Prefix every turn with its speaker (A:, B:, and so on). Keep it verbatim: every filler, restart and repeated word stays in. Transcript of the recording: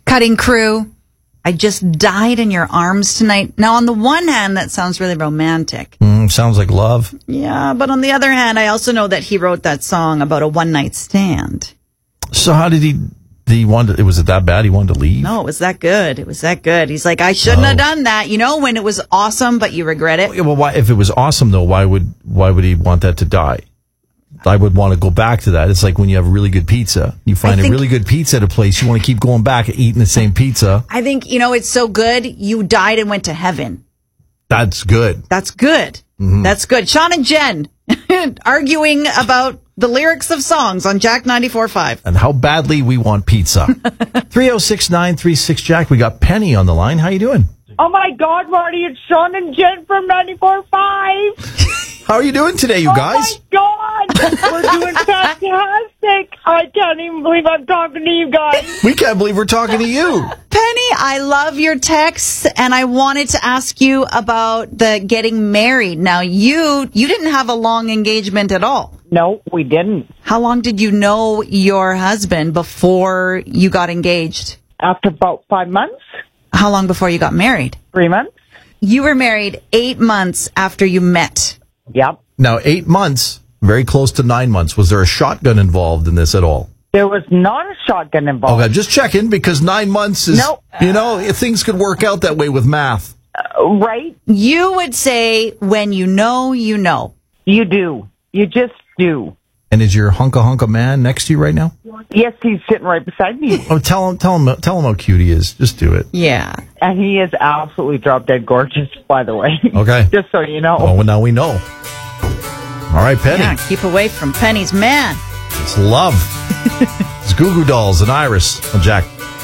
A: Cutting crew, I just died in your arms tonight. Now, on the one hand, that sounds really romantic.
B: Mm, sounds like love.
A: Yeah, but on the other hand, I also know that he wrote that song about a one-night stand.
B: So how did he, did he want to, was it that bad he wanted to leave?
A: No, it was that good. It was that good. He's like, I shouldn't
B: Oh.
A: have done that. You know, when it was awesome, but you regret it.
B: Yeah, well, why, if it was awesome, though, why would why would he want that to die? I would want to go back to that. It's like when you have really good pizza. You find
A: I
B: a
A: think-
B: really good pizza at a place, you want to keep going back and eating the same pizza.
A: I think, you know, it's so good, you died and went to heaven.
B: That's good.
A: That's good.
B: Mm-hmm.
A: That's good. Sean and Jen arguing about the lyrics of songs on Jack ninety-four point five.
B: And how badly we want pizza. three oh six, nine three six, Jack. We got Penny on the line. How you doing?
C: Oh my God, Marty, it's Sean and Jen from ninety-four point five.
B: How are you doing today, you guys?
C: Oh my God, we're doing fantastic. I can't even believe I'm talking to you guys.
B: We can't believe we're talking to you.
A: Penny, I love your texts, and I wanted to ask you about the getting married. Now, you you didn't have a long engagement at all.
C: No, we didn't.
A: How long did you know your husband before you got engaged?
C: After about five months,
A: How long before you got married?
C: three months.
A: You were married eight months after you met.
C: Yep.
B: Now, eight months, very close to nine months. Was there a shotgun involved in this at all?
C: There was not a shotgun involved.
B: Okay, just checking because nine months is,
C: No.
B: you know, things could work out that way with math.
C: Uh, right?
A: You would say, when you know, you know.
C: You do. You just do.
B: And is your hunka hunka man next to you right now?
C: Yes, he's sitting right beside me.
B: Oh, tell him, tell him, tell him how cute he is. Just do it.
A: Yeah.
C: And he is absolutely drop dead gorgeous, by the way.
B: Okay.
C: Just so you know.
B: Oh, well, now we know. All right, Penny.
A: Yeah, keep away from Penny's man.
B: It's love. It's Goo Goo Dolls and Iris on Jack